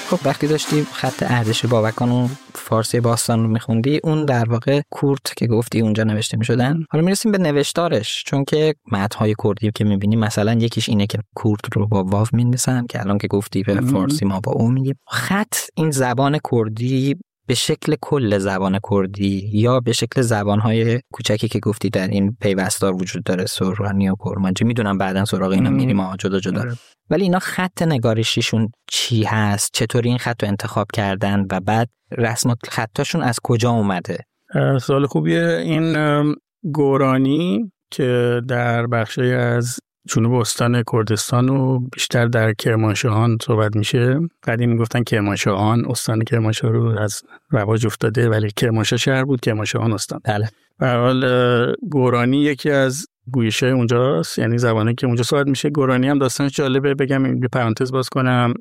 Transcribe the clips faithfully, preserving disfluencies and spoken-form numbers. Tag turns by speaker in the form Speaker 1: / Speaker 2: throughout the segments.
Speaker 1: خب وقتی داشتی خط اردشیر بابکان اون فارسی باستان رو میخوندی، اون در واقع کورد که گفتی اونجا نوشته میشدن. حالا میرسیم به نوشتارش، چون که متن‌های کردی که میبینی مثلا یکیش اینه که کورد رو با واو می‌نویسن که الان که گفتی به فارسی ما با او میگیم. خط این زبان کردی به شکل کل زبان کردی یا به شکل زبان‌های کوچکی که گفتی در این پیوستار وجود داره، سورانی و کرمانچی، میدونم بعداً سراغ اینا میریم ما جدا جدا، ولی اینا خط نگارشیشون چی هست؟ چطوری این خط رو انتخاب کردن و بعد رسم خطاشون از کجا اومده؟
Speaker 2: سوال خوبیه. این گورانی که در بخشی از جنوب استان کردستان و بیشتر در کرمانشاهان صحبت میشه. قدیم میگفتن کرمانشاهان، استان کرمانشاه رو از رواج افتاده، ولی کرمانشاه شهر بود، کرمانشاهان استان.
Speaker 1: بله.
Speaker 2: به هر حال گورانی یکی از گویشای اونجاست، یعنی زبانی که اونجا صحبت میشه. گورانی هم داستانش جالبه، بگم یه پرانتز باز کنم.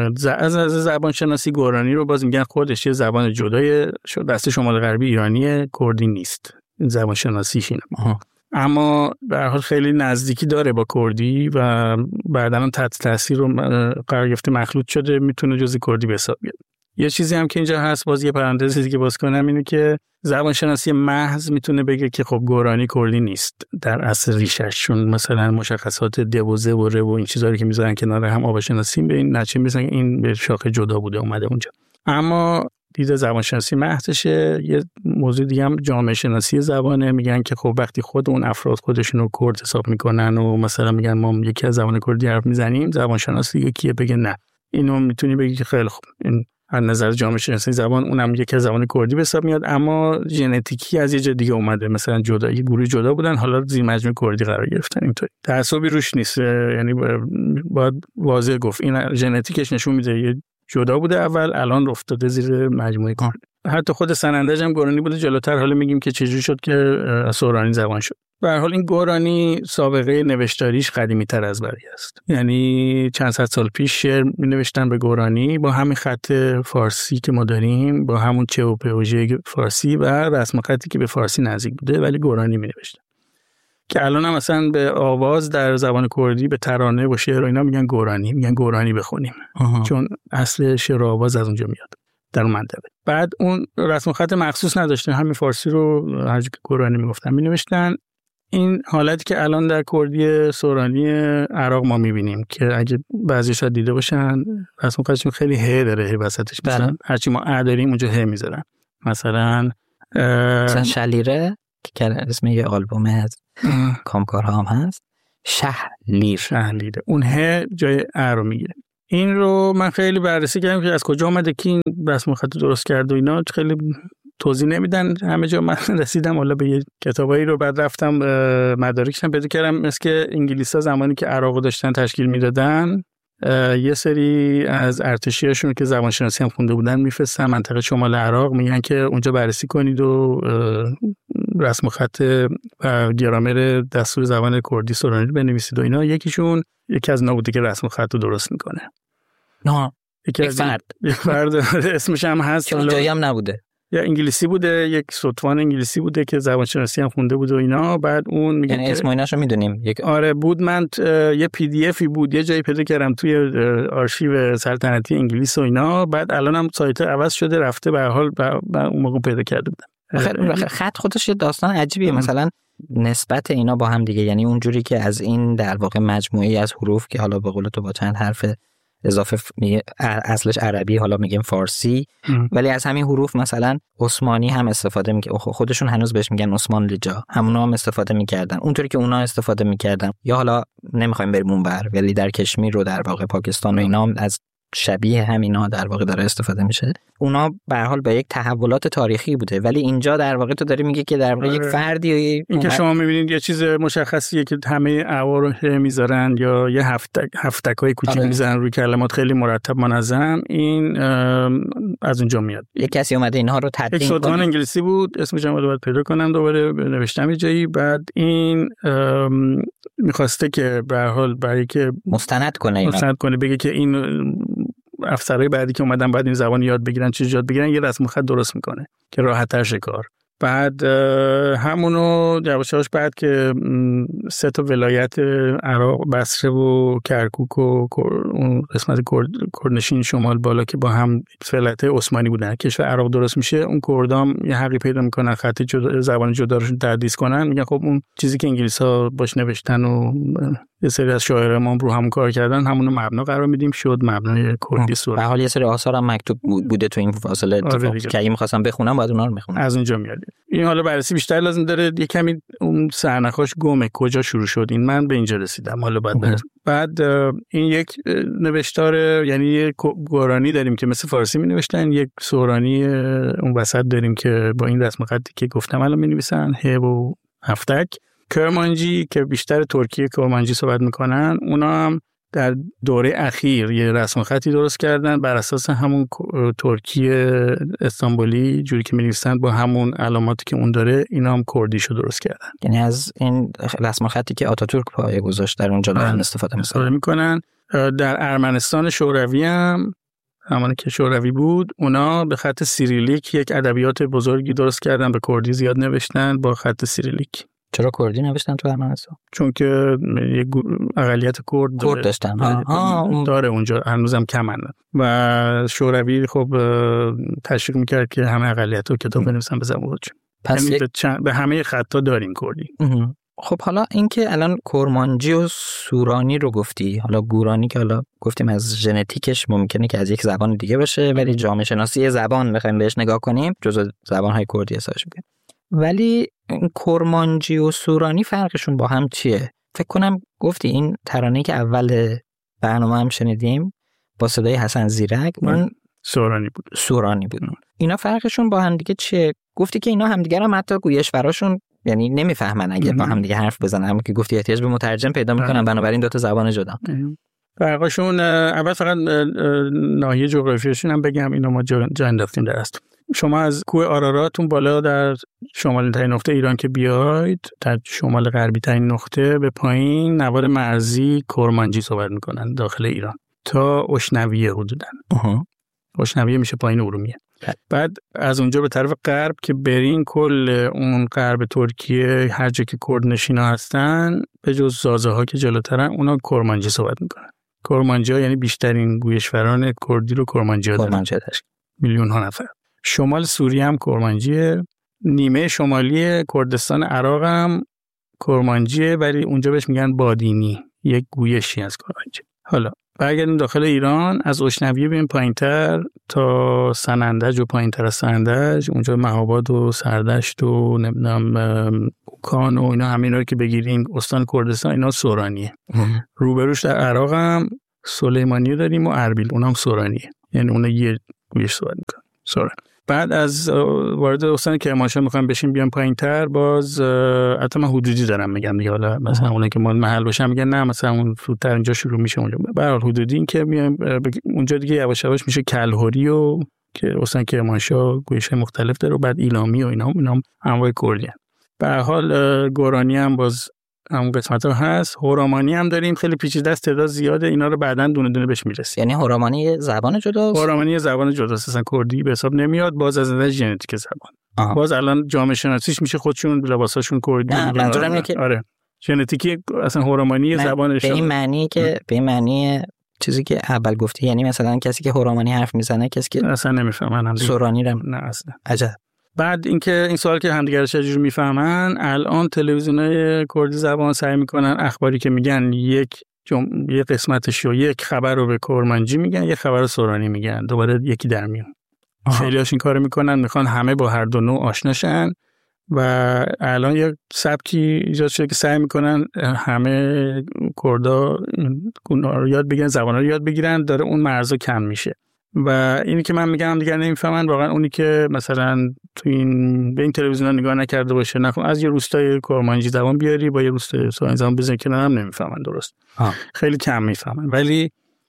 Speaker 2: از از زبان شناسی گورانی رو باز میگن خودش یه زبان جدای دست شمال غربی ایرانی کردی نیست. این زبان شناسیش اینه. آها. اما به هر حال خیلی نزدیکی داره با کردی و بعداً تحت تاثیر رو قرار گرفته، مخلوط شده، میتونه جزء کردی به حساب بیاد. یه چیزی هم که اینجا هست، باز یه پرانتزی که باز کنم، اینه که زبان شناسی محض میتونه بگه که خب گورانی کردی نیست در اصل ریشش، چون مثلا مشخصات دوزه و ره و این چیزا رو که میذارن کنار هم آب شناسی به این نتیجه میرسن این به شاخه جدا بوده اومده اونجا. اما دید زبان شناسی محضشه. یه موضوع دیگه هم جامعه شناسی زبانه. میگن که خب وقتی خود اون افراد خودشون رو کرد حساب میکنن و مثلا میگن ما یکی از زبان کردی حرف میزنیم، زبان شناسی یکیه بگه نه، اینو میتونی بگی که خیلی خوب این از نظر جامعه شناسی زبان اونم یکی از زبان کردی به حساب میاد، اما ژنتیکی از یه جای دیگه اومده، مثلا جدا یه گروه جدا بودن حالا زیر مجموعه کردی قرار گرفتن. اینطوری تعصبی روش نیست، یعنی باید واضح گفت این ژنتیکش نشون میده یه جدا بوده اول، الان افتاده زیر مجموعه کردی. حتی خود سنندج هم گورانی بوده جلوتر، حالا میگیم که چجوری شد که سورانی زبان شد. به هر حال این گورانی سابقه نوشتاریش قدیمی تر از بقیه است، یعنی چند صد سال پیش شعر می نوشتن به گورانی با همین خط فارسی که ما داریم، با همون چه و په و ژ فارسی و رسم خطی که به فارسی نزدیک بوده، ولی گورانی می نوشتن که الان هم مثلا به آواز در زبان کردی به ترانه و شعر و اینا میگن گورانی، میگن گورانی بخونیم. آها. چون اصل شعر و آواز از اونجا میاد در اون منطقه. بعد اون رسم خط مخصوص نداشتن، همین فارسی رو هر جا که گورانی میگفتن مینوشتن. این حالتی که الان در کردی سورانی عراق ما میبینیم که اگه بعضیش ها دیده باشن رسم خطشون خیلی ه داره، ه وسطش میذارن، هرچی ما ا داریم اونجا ه میذارن. مثلا
Speaker 1: مثلا شلیره که اسم یه آلبوم از کامکارها هم هست، شهلیر،
Speaker 2: شهلیره، اون ه جای ا رو میگه. این رو من خیلی بررسی کردم که از کجا اومده که این رسم خط درست کرد و اینا، خیلی توضیح نمیدن همه جا. من رسیدم حالا به یه کتابایی رو، بعد رفتم مدارکشم پیدا کردم، مثل که انگلیس‌ها زمانی که عراق داشتن تشکیل میدادن یه سری از ارتشیاشون که زبان شناسی هم خونده بودن میفرستن منطقه شمال عراق، میگن که اونجا بررسی کنید و رسم خط و گرامر دستور زبان کردی سورانی بنویسید و اینا. یکیشون یکی از اینا بوده که رسم خط رو درست میکنه.
Speaker 1: نه
Speaker 2: یکی از
Speaker 1: فرد
Speaker 2: یک فرد اسمش هم هست
Speaker 1: که جایی هم نبوده،
Speaker 2: یا انگلیسی بوده، یک سطفان انگلیسی بوده که زبان شناسی هم خونده بود و اینا. بعد اون میگه
Speaker 1: یعنی اسم و ایناشو میدونیم. یک
Speaker 2: آره بود، من یه پی دی افی بود یه جایی پیدا کردم توی آرشیو سلطنتی انگلیس و اینا. بعد الان هم سایت عوض شده رفته، به هر حال اون موقع پیدا کرده بودم.
Speaker 1: خط خودش یه داستان عجیبیه. مثلا نسبت اینا با هم دیگه، یعنی اونجوری که از این در واقع مجموعه از حروف که حالا به قول تو با چند حرف اضافه میگه اصلش عربی، حالا میگیم فارسی، ولی از همین حروف مثلا عثمانی هم استفاده میکنه، خودشون هنوز بهش میگن عثمان لجا، همونا هم استفاده میکردن اونطوری که اونا استفاده میکردن. یا حالا نمیخوایم بریم اونور، ولی در کشمیر رو در واقع پاکستان و اینا از شبیه همینا در واقع داره استفاده میشه. اونا به هر حال به یک تحولات تاریخی بوده، ولی اینجا در واقع تو داری میگه که در واقع یک فردی
Speaker 2: این که شما میبینید یه چیز مشخصیه که همه اعوار رو میذارن یا یه هفتک هفتکای کوچیک میذارن روی کلمات خیلی مرتب منظم، این از اونجا میاد.
Speaker 1: یک کسی اومده اینها رو تدوین
Speaker 2: کنه. یک سطفان انگلیسی بود اسمش هم باید پیدا کنم دوباره نوشتم یه جایی. بعد این میخواسته که به هر حال برای که
Speaker 1: مستند کنه اینا.
Speaker 2: مستند کنه بگه که این افسرهای بعدی که اومدن بعد این زبان یاد بگیرن چه یاد بگیرن، یه رسم خط درست میکنه که راحت تر شه کار. بعد همونو یواش یواش بعد که سه تا ولایت عراق، بصره و کرکوک و اون قسمت کردنشین شمال بالا که با هم ولایت عثمانی بودن، کشور عراق درست میشه، اون کردام یه حقی پیدا میکنن خط جدا، زبان جدا روشون تدریس کنن، میگن خب اون چیزی که انگلیس‌ها باش نوشتن و یه سری از شاعران ما رو هم کار کردن همونو مبنا قرار میدیم، شد مبنای کردی سوره.
Speaker 1: به حال یه سری آثار هم مکتوب بوده تو این فاصله اتفاق که اگه می‌خواستم بخونم باید اونا رو می‌خونم.
Speaker 2: از اونجا میاد. این حالا بررسی بیشتر لازم داره، یه کمی اون سرنخاش گمه کجا شروع شد، این من به اینجا رسیدم، حالا بعد برم. بعد این یک نوشتار، یعنی یک گورانی داریم که مثل فارسی می‌نوشتن، یک سورانی اون وسط داریم که با این رسم خطی که گفتم الان می‌نویسن، ه و هفتک. کرمانجی که بیشتر ترکیه کرمانجی صحبت میکنن، اونا هم در دوره اخیر یه رسم خطی درست کردن بر اساس همون ترکیه استانبولی جوری که می‌نویسن با همون علاماتی که اون داره، اینا هم کردیشو درست کردن.
Speaker 1: یعنی از این رسم خطی که آتاتورک پایه گذاشت در اونجا دارن استفاده می‌کنن.
Speaker 2: میکنن. در ارمنستان شوروی هم همانی که شوروی بود، اونا به خط سیریلیک یک ادبیات بزرگی درست کردن، به کردی زیاد نوشتن با خط سیریلیک.
Speaker 1: چرا کردی نوشتن تو ارمنستان؟
Speaker 2: چون که یک اقلیت کرد
Speaker 1: کرد داشتن ها
Speaker 2: داره اونجا، هنوزم کمن. و شوروی خب تشویق میکرد که همه اقلیت‌ها کتاب بنویسن به زبان خودشون. پس یک... به, چند... به همه خطا داریم کردی.
Speaker 1: خب حالا اینکه الان کرمانجی و سورانی رو گفتی، حالا گورانی که حالا گفتیم از ژنتیکش ممکنه که از یک زبان دیگه باشه، ولی جامعه شناسی زبان بخوایم بهش نگاه کنیم جزو زبان‌های کردی حسابش میشه. ولی کرمانجی و سورانی فرقشون با هم چیه؟ فکر کنم گفتی این ترانه‌ای که اول برنامه هم شنیدیم با صدای حسن زیرک اون
Speaker 2: سورانی بود.
Speaker 1: سورانی بود. اینا فرقشون با هم دیگه چیه؟ گفتی که اینا همدیگه رو حتی گویشوراشون یعنی نمیفهمن اگه با هم دیگه حرف بزنن، هم که گفتی احتیاج به مترجم پیدا میکنن، بنابراین دو تا زبان جدا.
Speaker 2: فرقشون اول فقط ناحیه جغرافیایشون هم بگم، اینو ما جا انداختیم در اصل. شما از کوه آراراتون بالا در شمالی ترین نقطه ایران که بیاید، در شمال غربی ترین نقطه به پایین نوار مرزی کرمانجی صحبت میکنن داخل ایران تا اشنویه حدوداً. اشنویه میشه پایین ارومیه. بعد از اونجا به طرف غرب که برین، کل اون غرب ترکیه هر جا که کرد نشینا هستن به جز زازه ها که جلوترن، اونا کرمانجی صحبت میکنن. کرمانجی ها یعنی بیشترین گویشوران کردی رو کرمانجی ها دارن، میلیون ها نفر. شمال سوریه هم کرمانجیه، نیمه شمالی کردستان عراق هم کرمانجیه، ولی اونجا بهش میگن بادینی، یک گویشی از کرمانجی. حالا برگردیم داخل ایران، از اشنویه بریم پایینتر تا سنندج و پایینتر از سنندج، اونجا مهاباد و سردشت و نمیدونم اوکان و اینا، همین رو که بگیریم استان کردستان، اینا سورانیه. روبروش در عراق هم سلیمانیه داریم و اربیل، اونم سورانیه، یعنی اون یه گویش صحبت میکنن سوران. بعد از وارد استان کرمانشاه میخوام بشیم بیام پایینتر، باز حتی من حدودی دارم میگم دیگه، حالا مثلا اونایی که مال محل باشن میگن نه مثلا اون زودتر اینجا شروع میشه اونجا، به هر حال حدودی این که میام اونجا دیگه یواش یواش میشه کلهوری و که استان کرمانشاه گویش‌های مختلف داره، و بعد ایلامی و اینا اینا انواع کردی. به هر حال گورانی هم باز همون قسمت ها هست. هورامانی هم داریم، خیلی پیچیده است، تعداد زیاده، اینا رو بعداً دونه دونه بهش میرسیم.
Speaker 1: یعنی هورامانی زبان جداست؟
Speaker 2: هورامانی زبان جداست، اصلا کردی به حساب نمیاد، باز از نظر ژنتیک زبان. آها. باز الان جامعه شناسیش میشه خودشون لباساشون کردی.
Speaker 1: منظورم اینه که
Speaker 2: آره ژنتیکی اصلا هورامانی زبانش
Speaker 1: به این معنی که به این معنی چیزی که اول گفتی، یعنی مثلا کسی که هورامانی حرف میزنه کسی که
Speaker 2: اصلا نمیفهمن
Speaker 1: سورانی رو
Speaker 2: نه اصلا.
Speaker 1: عجب.
Speaker 2: بعد اینکه این سوال که همدیگه چجوری میفهمن، الان تلویزیونای کردی زبان سعی میکنن اخباری که میگن یک جم... یک قسمتش رو یک خبر رو به کرمانجی میگن، یک خبر سورانی میگن، دوباره یکی در میون. خیلی‌هاش این کارو میکنن، میخوان همه با هر دو نوع آشناشن و الان یک سبکی ایجاد شده که سعی میکنن همه کردا گونا رو یاد بگیرن، زبانا رو یاد بگیرن، داره اون مرزا کم میشه. و اینی که من میگم دیگه نمیفهمن، واقعا اونی که مثلا تو این به این تلویزیون نگاه نکرده باشه، نکن از یه روستای کرمانجی زبان بیاری با یه روستای سورانی زبان بزنی که هم نمیفهمن، درست آه. خیلی کم میفهمن. ولی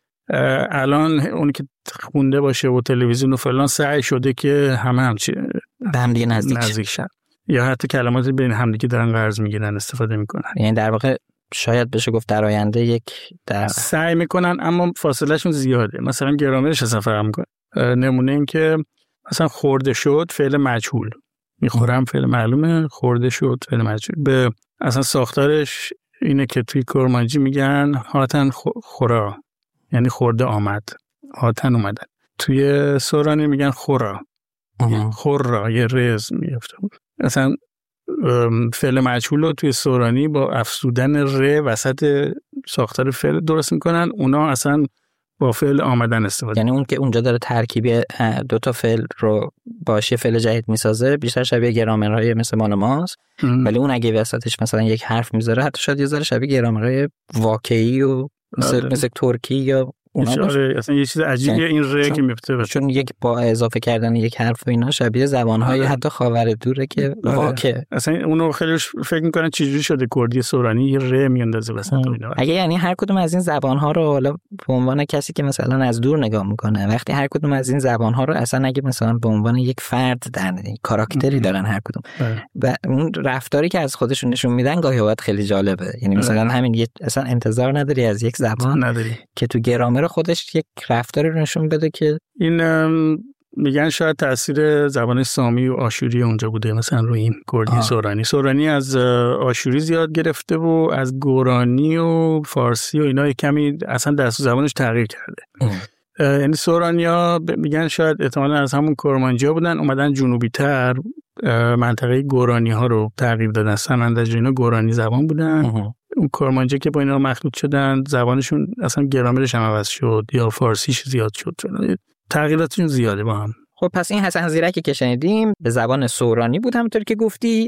Speaker 2: الان اونی که خونده باشه و تلویزیون و فلان سعی شده که همه همچی
Speaker 1: به هم دیگه نزدیک,
Speaker 2: نزدیک شن، یا حتی کلمات بین هم دیگه دارن قرض میگیرن استفاده میکنن.
Speaker 1: یعنی در واقع شاید بشه گفت در آینده یک در
Speaker 2: سعی میکنن، اما فاصله شون زیاده. مثلا گرامرش اصلا فرق میکنه. نمونه این که مثلا خورده شد فعل مجهول، میخورم فعل معلومه، خورده شد فعل مجهول. به اصلا ساختارش اینه که توی کرمانجی میگن هاتن خورا، یعنی خورده آمد، هاتن اومدن. توی سورانی میگن خورا، یعنی خورا، یه رز میفته. اصلا فعل مجهول رو توی سورانی با افزودن ر وسط ساختار فعل درست میکنن. اونا اصلا با فعل آمدن استفاده،
Speaker 1: یعنی اون که اونجا داره ترکیبی دو تا فعل رو باش یه فعل جدید میسازه، بیشتر شبیه گرامرهای مثل مال ماست. ولی اون اگه وسطش مثلا یک حرف میذاره، حتی شاید یه ذره شبیه گرامرهای واقعی و مثل مثل ترکی یا اونا باشه.
Speaker 2: اصلا یه چیز عجیبیه این ر که میفته،
Speaker 1: چون یک با اضافه کردن یک حرف و اینا شبیه زبانهای حتی خاور دوره که واقع.
Speaker 2: اصلا اونو خیلی فکر میکنن چجوری شده کردی سورانی یه ر میاندازه وسط اینا.
Speaker 1: اگه یعنی هر کدوم از این زبانها رو حالا به عنوان کسی که مثلا از دور نگاه میکنه، وقتی هر کدوم از این زبانها رو اصلا اگه مثلا به عنوان یک فرد در کاراکتری دارن هر کدوم و اون رفتاری که از خودشون نشون میدن گاهی اوقات خیلی جالبه. یعنی مثلا همین یه اصلا انتظار نداری از یک زبان
Speaker 2: نداری
Speaker 1: که تو گرامر خودش یک رفتاری رو نشون بده که
Speaker 2: این میگن شاید تاثیر زبان سامی و آشوری اونجا بوده مثلا روی این کردی سورانی. سورانی از آشوری زیاد گرفته و از گورانی و فارسی و اینا کمی اصلا دست زبانش تغییر کرده. یعنی سورانیا میگن شاید احتمالاً از همون کرمانجی بودن، اومدن جنوبی تر منطقه گورانی ها رو تغییر دادن. سمندج اینا گورانی زبان بودن. اون کرمانجی که با اینا مخلوط شدن زبانشون اصلا گرامرش هم عوض شد یا فارسیش زیاد شد، تغییراتشون زیاده با هم.
Speaker 1: خب پس این حسن زیرکی که شنیدیم به زبان سورانی بود همونطور که گفتی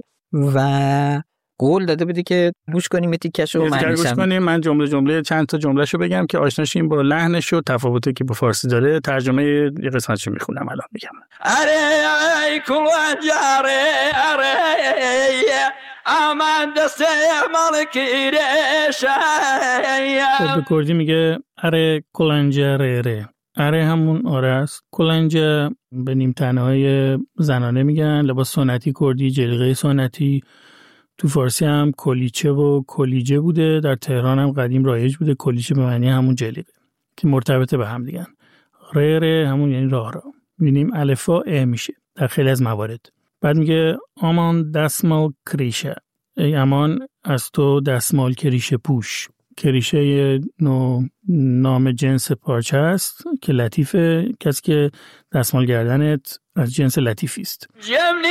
Speaker 1: و قول داده بودی که گوش کنیم یه تیکشو
Speaker 2: معنیش گوش کنیم. من جمله جمله چند تا جملهشو بگم که آشناشیم با لحنش و تفاوتی که با فارسی داره. ترجمه یه قسمتشو میخونم الان میگم.
Speaker 3: اره ای کلنجاره اره امان دسته مالکی رشه.
Speaker 2: خب به کردی میگه اره کلنجاره اره. اره همون آره است. کلنجه به نیم تنهای زنانه میگن، لباس سنتی کردی، جلیقه سنتی. تو فارسی هم کلیچه و کلیجه بوده، در تهران هم قدیم رایج بوده. کلیچه به معنی همون جلیقه که مرتبطه به هم دیگن. ره ره همون یعنی راه را. می‌بینیم الفا ا میشه در خیلی از موارد. بعد میگه امان دستمال کریشه، ای امان از تو دستمال کریشه پوش. کریشه یه نوع نام جنس پارچه است که لطیفه، کسی که دستمال گردنت از جنس لطیفی است.